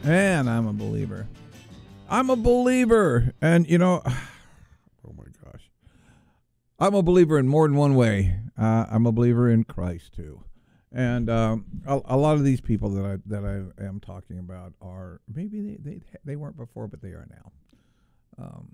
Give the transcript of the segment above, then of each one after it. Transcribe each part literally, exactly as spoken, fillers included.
And I'm a believer. I'm a believer. And, you know, oh my gosh. I'm a believer in more than one way. Uh, I'm a believer in Christ, too. And um, a, a lot of these people that I that I am talking about are, maybe they, they, they weren't before, but they are now. Um,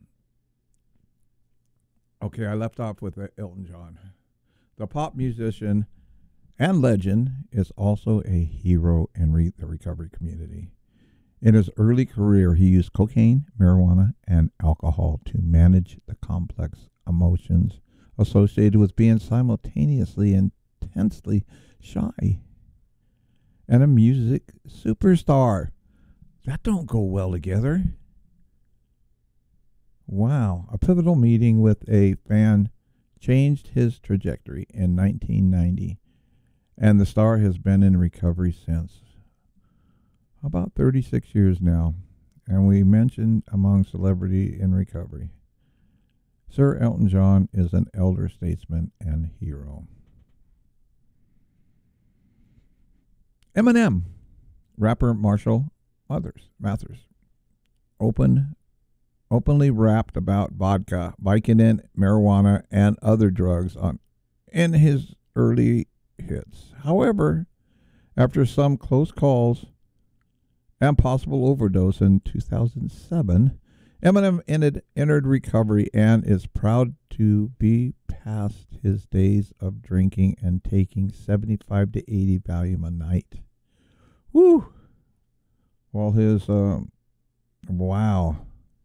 okay, I left off with uh, Elton John. The pop musician and legend is also a hero in re- the recovery community. In his early career, he used cocaine, marijuana, and alcohol to manage the complex emotions associated with being simultaneously intensely shy and a music superstar. That don't go well together. Wow. A pivotal meeting with a fan changed his trajectory in nineteen ninety, and the star has been in recovery since. About thirty-six years now, and we mentioned among celebrity in recovery. Sir Elton John is an elder statesman and hero. Eminem, rapper Marshall Mathers, Mathers, open, openly rapped about vodka, Vicodin, marijuana, and other drugs on in his early hits. However, after some close calls and possible overdose in two thousand seven, Eminem entered, entered recovery and is proud to be past his days of drinking and taking seventy-five to eighty Valium a night. Woo! Well, his, uh, wow.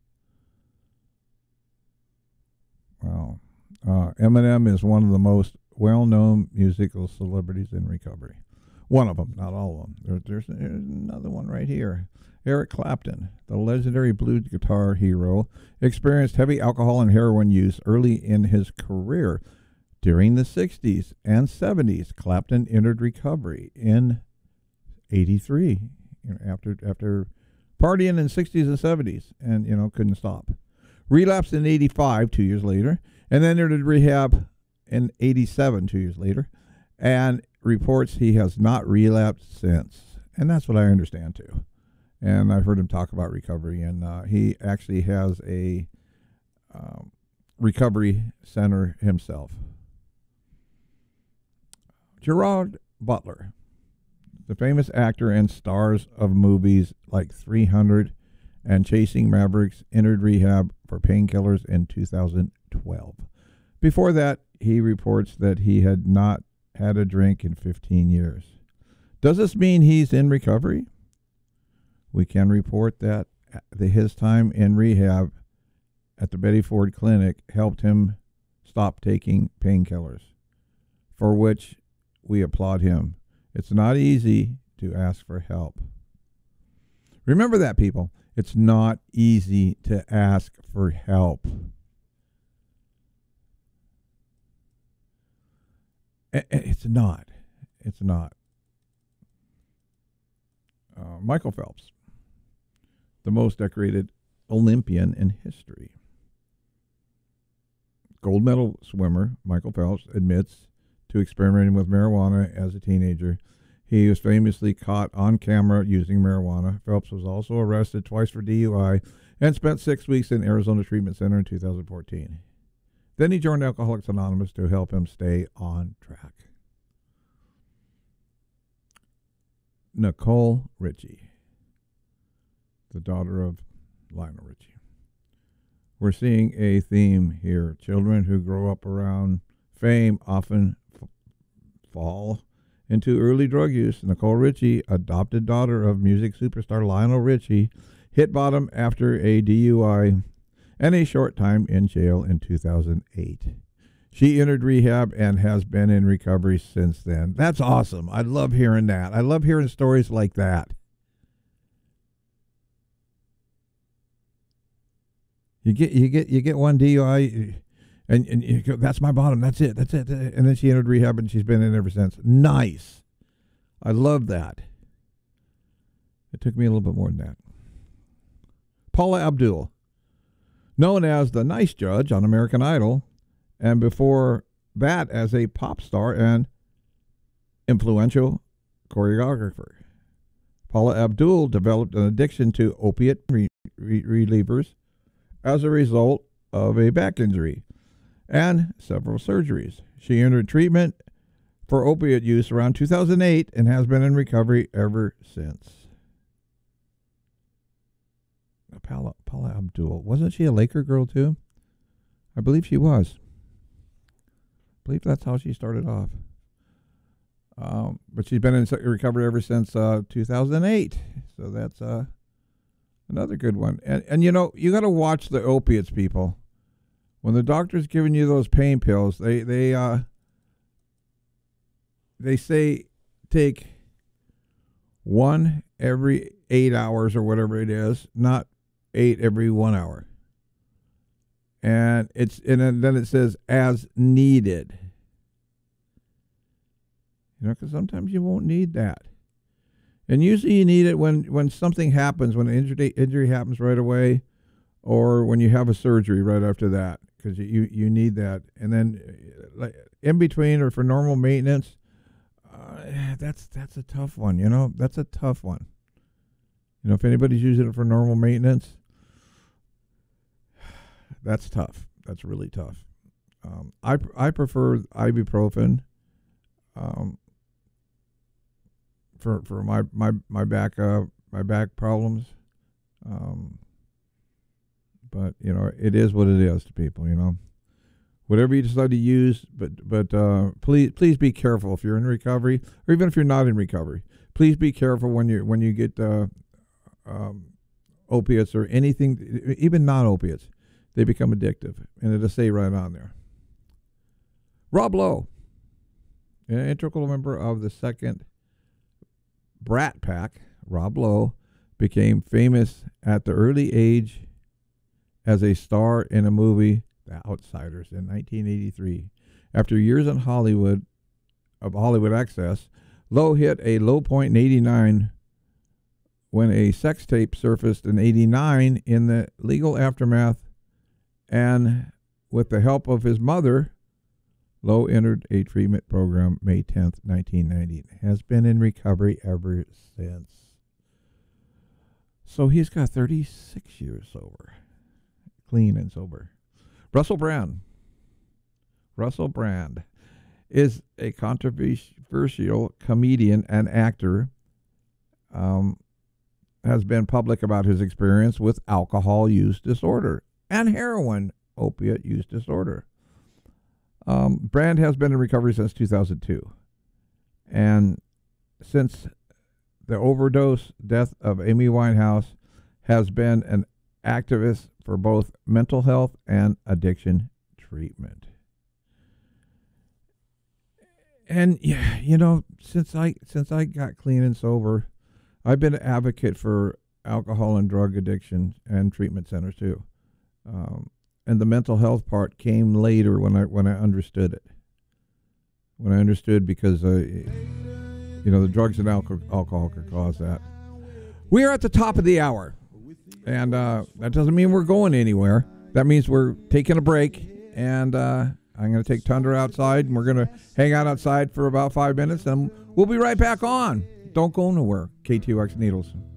Wow. Uh, Eminem is one of the most well-known musical celebrities in recovery. One of them, not all of them. There, there's, there's another one right here. Eric Clapton, the legendary blues guitar hero, experienced heavy alcohol and heroin use early in his career. During the sixties and seventies, Clapton entered recovery in eighty-three, you know, after after partying in sixties and seventies, and you know couldn't stop. Relapsed in eighty-five, two years later, and then entered rehab in eighty-seven, two years later, and reports he has not relapsed since. And that's what I understand too. And I've heard him talk about recovery, and uh, he actually has a um, recovery center himself. Gerard Butler, the famous actor and stars of movies like three hundred and Chasing Mavericks, entered rehab for painkillers in two thousand twelve. Before that, he reports that he had not had a drink in fifteen years. Does this mean he's in recovery? We can report that the, his time in rehab at the Betty Ford Clinic helped him stop taking painkillers, for which we applaud him. It's not easy to ask for help. Remember that, people. It's not easy to ask for help. It's not. It's not. Uh, Michael Phelps, the most decorated Olympian in history. Gold medal swimmer Michael Phelps admits to experimenting with marijuana as a teenager. He was famously caught on camera using marijuana. Phelps was also arrested twice for D U I and spent six weeks in Arizona Treatment Center in two thousand fourteen. Then he joined Alcoholics Anonymous to help him stay on track. Nicole Richie, the daughter of Lionel Richie. We're seeing a theme here. Children who grow up around fame often f- fall into early drug use. Nicole Richie, adopted daughter of music superstar Lionel Richie, hit bottom after a D U I and a short time in jail in two thousand eight. She entered rehab and has been in recovery since then. That's awesome. I love hearing that. I love hearing stories like that. You get you get you get one D U I and, and you go, that's my bottom. That's it. That's it. And then she entered rehab and she's been in ever since. Nice. I love that. It took me a little bit more than that. Paula Abdul, known as the nice judge on American Idol, and before that as a pop star and influential choreographer. Paula Abdul developed an addiction to opiate re- re- relievers as a result of a back injury and several surgeries. She entered treatment for opiate use around two thousand eight and has been in recovery ever since. Paula, Paula Abdul. Wasn't she a Laker girl too? I believe she was. I believe that's how she started off. Um, but she's been in recovery ever since uh, two thousand eight. So that's uh, another good one. And, and you know, you got to watch the opiates, people. When the doctor's giving you those pain pills, they, they, uh, they say take one every eight hours or whatever it is, not eight every one hour. And it's and then it says as needed. You know, because sometimes you won't need that. And usually you need it when, when something happens, when an injury, injury happens right away, or when you have a surgery right after that, because you, you need that. And then like in between or for normal maintenance, uh, that's that's a tough one, you know. That's a tough one. You know, if anybody's using it for normal maintenance, that's tough. That's really tough. Um, I I prefer ibuprofen um, for for my my my back uh, my back problems. Um, but you know, it is what it is to people. You know, whatever you decide to use, but but uh, please please be careful if you're in recovery, or even if you're not in recovery. Please be careful when you when you get uh, um, opiates or anything, even non-opiates. They become addictive, and it'll say right on there. Rob Lowe, an integral member of the second Brat Pack, Rob Lowe became famous at the early age as a star in a movie, The Outsiders, in nineteen eighty-three. After years in Hollywood, of Hollywood access, Lowe hit a low point in eighty-nine when a sex tape surfaced in eighty-nine in the legal aftermath. And with the help of his mother, Lowe entered a treatment program May tenth, nineteen ninety. Has been in recovery ever since. So he's got thirty-six years sober. Clean and sober. Russell Brand. Russell Brand is a controversial comedian and actor. Um, has been public about his experience with alcohol use disorder and heroin opiate use disorder. Um, Brand has been in recovery since two thousand two. And since the overdose death of Amy Winehouse, has been an activist for both mental health and addiction treatment. And yeah, you know, since I since I got clean and sober, I've been an advocate for alcohol and drug addiction and treatment centers too. Um, and the mental health part came later when I when I understood it. When I understood because, uh, you know, the drugs and alcohol, alcohol could cause that. We are at the top of the hour. And uh, that doesn't mean we're going anywhere. That means we're taking a break. And uh, I'm going to take Tundra outside. And we're going to hang out outside for about five minutes. And we'll be right back on. Don't go nowhere. K T O X Needles.